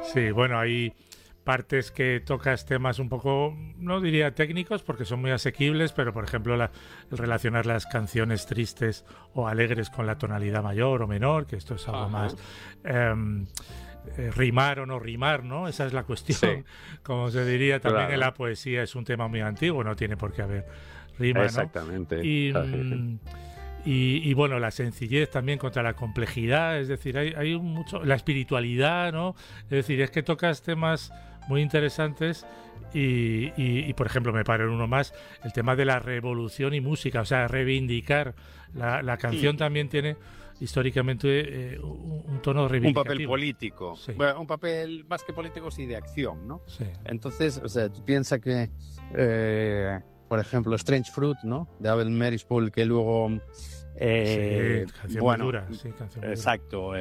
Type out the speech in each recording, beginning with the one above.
Sí, bueno, hay partes que tocas temas un poco, no diría técnicos, porque son muy asequibles, pero por ejemplo el relacionar las canciones tristes o alegres con la tonalidad mayor o menor, que esto es algo Ajá. más rimar o no rimar, ¿no? Esa es la cuestión. Sí, Como se diría también en claro. la poesía, es un tema muy antiguo, no tiene por qué haber rima, ¿no? Exactamente. Y, y bueno, la sencillez también contra la complejidad, es decir, hay mucho, la espiritualidad, ¿no? Es decir, es que tocas temas muy interesantes y, por ejemplo, me paro en uno más, el tema de la revolución y música, o sea, reivindicar. La canción Ujú. también tiene históricamente un tono Un papel reivindicativo. político. Sí, Bueno, un papel más que político, sí, de acción, ¿no? sí, Entonces, o sea, tú piensas que, por ejemplo, Strange Fruit, ¿no? De Abel Marispool, que luego, sí, canción muy bueno, dura, sí, canción muy dura. exacto,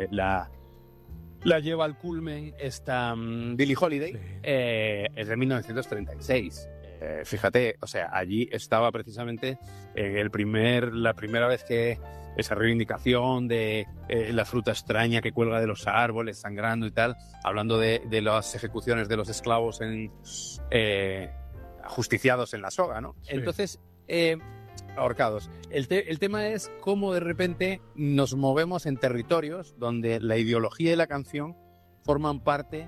la lleva al culmen esta Billie Holiday, Sí, es de 1936. Fíjate, o sea, allí estaba precisamente la primera vez que esa reivindicación de la fruta extraña que cuelga de los árboles, sangrando y tal, hablando de las ejecuciones de los esclavos eh, ajusticiados en la soga, ¿no? sí, Entonces, ahorcados. El tema es cómo de repente nos movemos en territorios donde la ideología y la canción forman parte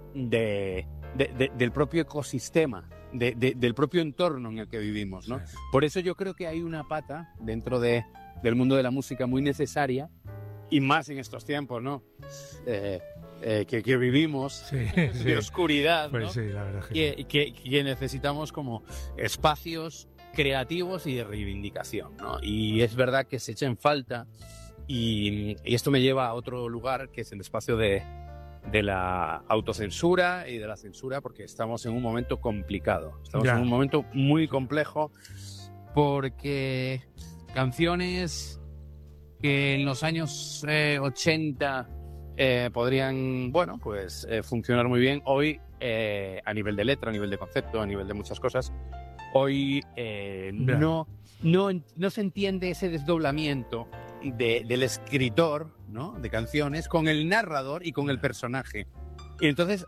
del propio ecosistema, del propio entorno en el que vivimos, ¿no? sí, Por eso yo creo que hay una pata dentro del mundo de la música muy necesaria, y más en estos tiempos, ¿no? Que vivimos sí, de sí. oscuridad, Pues ¿no? sí, la verdad que sí. Que necesitamos como espacios creativos y de reivindicación, ¿no? Y es verdad que se echa en falta, y esto me lleva a otro lugar, que es el espacio de la autocensura y de la censura, porque estamos en un momento complicado, estamos en Ya, un momento muy complejo, porque canciones que en los años 80 podrían, bueno, pues funcionar muy bien, hoy a nivel de letra, a nivel de concepto, a nivel de muchas cosas, hoy ya. no se entiende ese desdoblamiento del escritor, ¿no? De canciones con el narrador y con el personaje. Y entonces,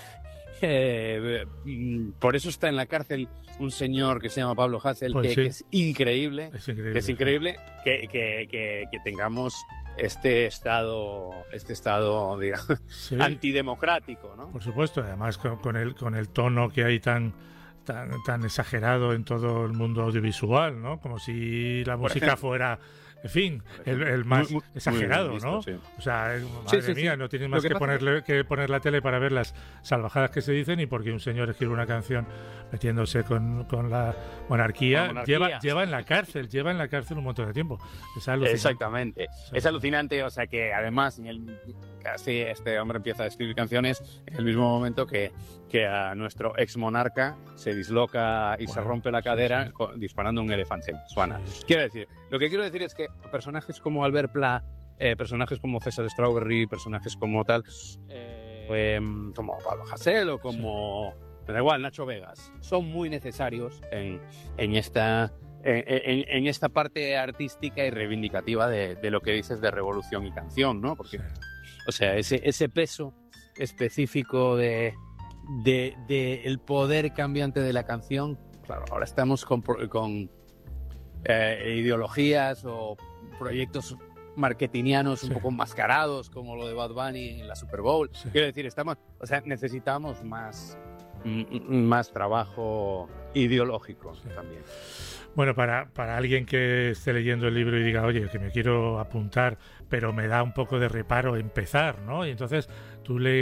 por eso está en la cárcel un señor que se llama Pablo Hasél, Pues que sí, es increíble, es increíble. Sí. que tengamos este estado, digamos, Sí, antidemocrático, ¿no? por supuesto, además con el tono que hay tan exagerado en todo el mundo audiovisual, ¿no? Como si la Por música ejemplo, fuera, en fin, el muy, más muy, muy bien exagerado, visto, ¿no? sí. O sea, Sí, madre sí, mía, sí. no tienes Lo más que pasa es que poner la tele para ver las salvajadas que se dicen y porque un señor escribe una canción metiéndose con la la monarquía, monarquía. lleva en la cárcel un montón de tiempo. Es alucinante. Exactamente. Sí, Es alucinante, o sea que además casi este hombre empieza a escribir canciones en el mismo momento que a nuestro ex monarca se disloca y se bueno, rompe la sí, cadera sí, disparando un elefante en Botswana. sí, Lo que quiero decir es que personajes como Albert Pla, personajes como César Strawberry, personajes como tal, como Pablo Hasél o sí. como, me da igual, Nacho Vegas, son muy necesarios en esta parte artística y reivindicativa de lo que dices de revolución y canción, ¿no? Porque, Sí. o sea, ese peso específico de el poder cambiante de la canción, claro, ahora estamos con ideologías o proyectos marketingianos un Sí, poco enmascarados, como lo de Bad Bunny en la Super Bowl. sí. Quiero decir, necesitamos más trabajo ideológico Sí. también. Bueno, para alguien que esté leyendo el libro y diga, oye, que me quiero apuntar, pero me da un poco de reparo empezar, ¿no? Y entonces tú le